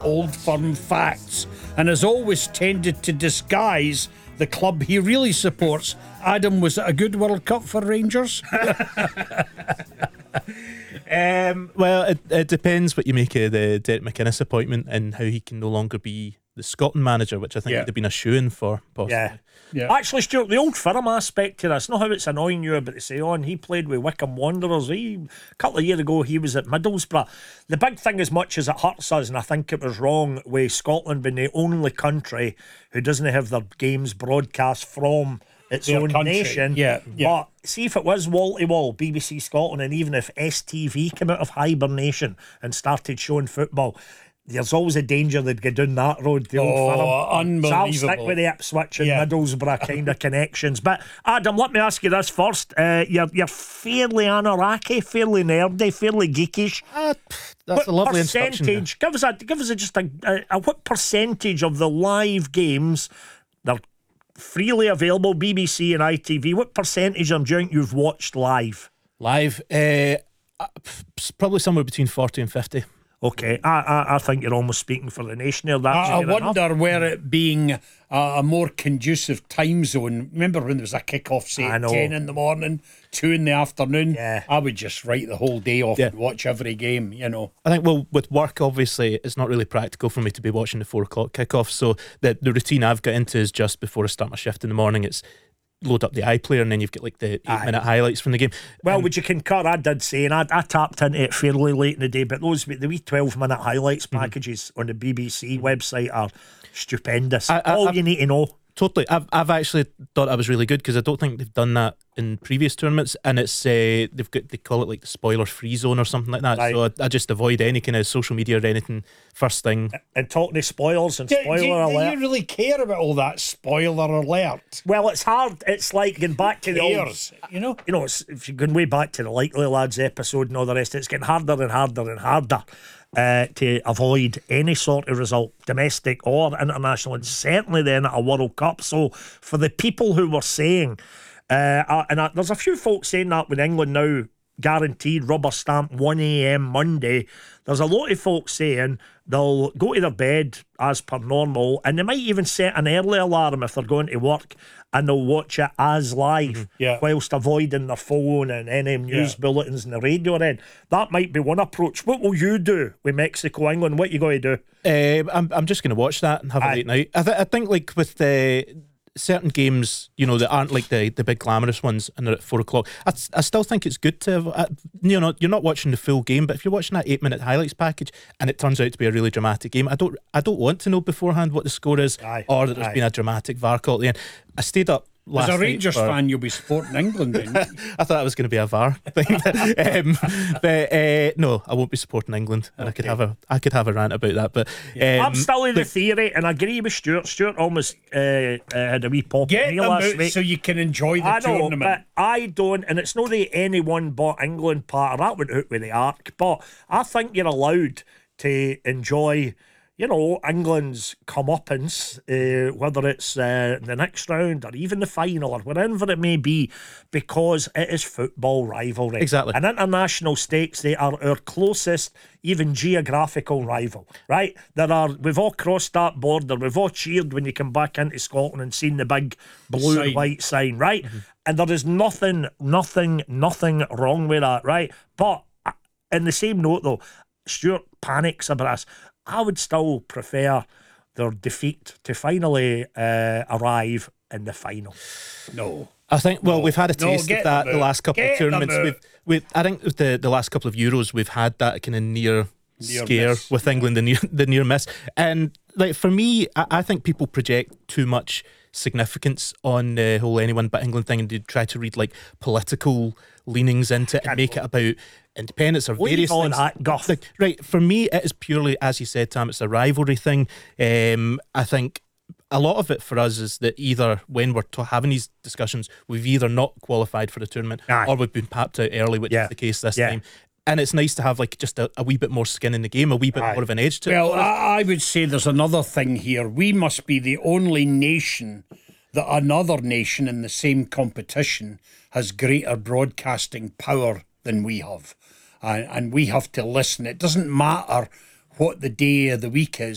Old Firm facts and has always tended to disguise the club he really supports. Adam, was it a good World Cup for Rangers? Well, it depends what you make of the Derek McInnes appointment and how he can no longer be the Scotland manager, which I think would have been a shoo-in for, possibly. Yeah. Actually, Stuart, the Old Firm aspect to this, not how it's annoying you about to say on, he played with Wycombe Wanderers. A couple of years ago, he was at Middlesbrough. The big thing, as much as it hurts us, and I think it was wrong, with Scotland being the only country who doesn't have their games broadcast from its own nation. But see, if it was wall to wall, BBC Scotland, and even if STV came out of hibernation and started showing football, there's always a danger they'd go down that road. The Old Firm. Unbelievable. So I'll stick with the Ipswich and Middlesbrough kind of connections. But Adam, let me ask you this first. You're fairly Anoraki, fairly nerdy, fairly geekish. That's a lovely introduction. Give us just a what percentage of the live games, they're freely available, BBC and ITV, what percentage of them do you think you've watched live? Live, probably somewhere between 40 and 50. Okay, I think you're almost speaking for the nation there. I wonder where it being a more conducive time zone. Remember when there was a kick-off, say, at 10 in the morning, 2 in the afternoon? Yeah. I would just write the whole day off and watch every game, you know. I think, well, with work, obviously, it's not really practical for me to be watching the 4 o'clock kick-off. So the routine I've got into is just before I start my shift in the morning, it's load up the iPlayer and then you've got like the 8-minute highlights from the game. Well, would you concur? I did say, and I tapped into it fairly late in the day, but the wee 12-minute highlights packages on the BBC website are stupendous. All you need to know. Totally. I've actually thought that was really good because I don't think they've done that in previous tournaments, and it's they call it like the spoiler free zone or something like that. Right. So I just avoid any kind of social media or anything first thing. And talking to spoilers and spoiler alert. Do you really care about all that spoiler alert? Well, it's hard. It's like going back to the old, you know. If you're going way back to the Likely Lads episode and all the rest, it's getting harder and harder and harder to avoid any sort of result, domestic or international, and certainly then at a World Cup. So for the people who were saying, there's a few folks saying that with England now guaranteed rubber stamp 1 a.m. Monday, there's a lot of folks saying they'll go to their bed as per normal, and they might even set an early alarm if they're going to work, and they'll watch it as live whilst avoiding their phone and any news bulletins and the radio end. That might be one approach. What will you do with Mexico, England? What are you going to do? I'm just going to watch that and have a late night. I think like with the certain games, you know, that aren't like the big glamorous ones and they're at 4 o'clock, I still think it's good to you're not watching the full game, but if you're watching that 8-minute highlights package and it turns out to be a really dramatic game, I don't want to know beforehand what the score is or that there's been a dramatic VAR call at the end. I stayed up last night. As a Rangers fan, you'll be supporting England then. I thought it was going to be a VAR thing. But no, I won't be supporting England, and okay. I could have a rant about that. But I'm still in the theory, and I agree with Stuart. Stuart almost had a wee pop Get at me them last out week. so you can enjoy the tournament. But I don't, and it's not the anyone but England part. That went out with the arc, but I think you're allowed to enjoy, you know, England's comeuppance, whether it's the next round or even the final or wherever it may be, because it is football rivalry. Exactly. And international stakes, they are our closest, even geographical rival, right? We've all crossed that border, we've all cheered when you come back into Scotland and seen the big blue and white sign, right? Mm-hmm. And there is nothing wrong with that, right? But in the same note though, Stuart panics about us. I would still prefer their defeat to finally arrive in the final. No. I think, we've had a taste of that the last couple of tournaments. I think with the last couple of Euros, we've had that kind of near scare miss with England, the near miss. And like for me, I think people project too much significance on the whole anyone but England thing, and they try to read like political leanings into it and make it about independence or various things. Like, right, for me it is purely, as you said, Tam, it's a rivalry thing. I think a lot of it for us is that either when we're having these discussions, we've either not qualified for the tournament or we've been papped out early, which is the case this time. And it's nice to have like just a wee bit more skin in the game, a wee bit more of an edge to it. Well, I would say there's another thing here. We must be the only nation that another nation in the same competition has greater broadcasting power than we have. And we have to listen. It doesn't matter what the day of the week is.